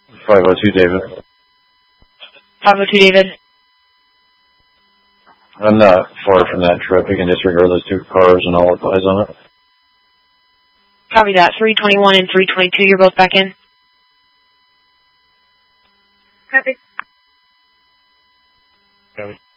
502 David. 502 David. I'm not far from that trip. You can disregard those two cars and all applies on it. Copy that. 321 and 322, you're both back in? Copy. Copy.